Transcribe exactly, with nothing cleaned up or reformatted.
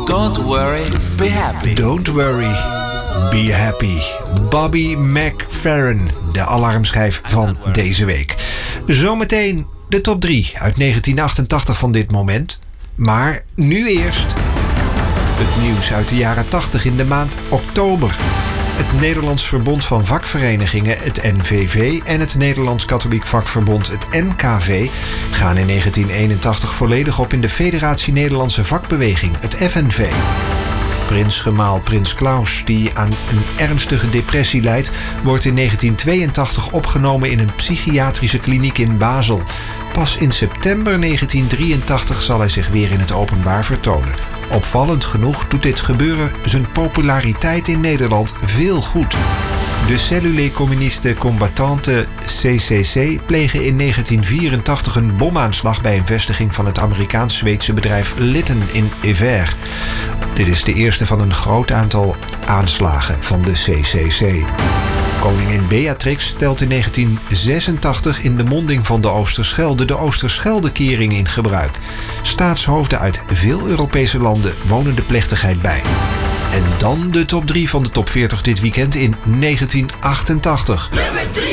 Don't worry, be happy. Don't worry, be happy. Bobby McFerrin, de alarmschijf van deze week. Zometeen de top drie uit negentien achtentachtig van dit moment. Maar nu eerst het nieuws uit de jaren tachtig in de maand oktober. Het Nederlands Verbond van Vakverenigingen, het N V V, en het Nederlands Katholiek Vakverbond, het N K V, gaan in negentien eenentachtig volledig op in de Federatie Nederlandse Vakbeweging, het F N V. Prinsgemaal Prins Claus, die aan een ernstige depressie lijdt, wordt in negentien tweeëntachtig opgenomen in een psychiatrische kliniek in Basel. Pas in september negentien drieëntachtig zal hij zich weer in het openbaar vertonen. Opvallend genoeg doet dit gebeuren zijn populariteit in Nederland veel goed. De cellule-communiste combattante C C C plegen in negentien vierentachtig een bomaanslag bij een vestiging van het Amerikaans-Zweedse bedrijf Litten in Evere. Dit is de eerste van een groot aantal aanslagen van de C C C. Koningin Beatrix stelt in negentien zesentachtig in de monding van de Oosterschelde de Oosterscheldekering in gebruik. Staatshoofden uit veel Europese landen wonen de plechtigheid bij. En dan de top drie van de top veertig dit weekend in negentien achtentachtig. Nummer drie.